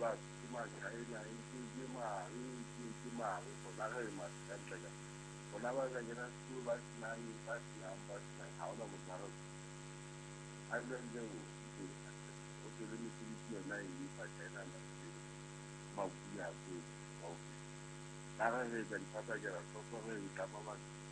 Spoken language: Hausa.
ba ke China ke mang gona ge makantle ka gona ba ka kena sekolo ba senang ga ona motho a re a lwele o tsele mesebetsi yona e fa China mabuya ko ka ge re ka dithata ke ra tlhoko ge e tlama batho